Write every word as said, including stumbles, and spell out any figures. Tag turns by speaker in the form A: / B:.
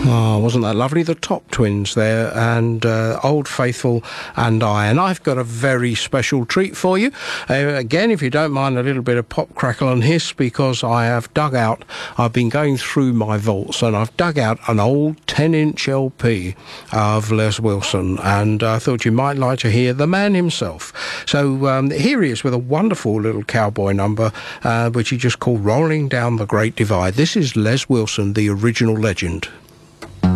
A: Oh, wasn't that lovely? The Top Twins there, and uh, Old Faithful and I. And I've got a very special treat for you. Uh, again, if you don't mind a little bit of pop, crackle and hiss, because I have dug out, I've been going through my vaults, and I've dug out an old ten-inch L P of Les Wilson, and I thought you might like to hear the man himself. So um, here he is with a wonderful little cowboy number, uh, which he just called Rolling Down the Great Divide. This is Les Wilson, the original legend.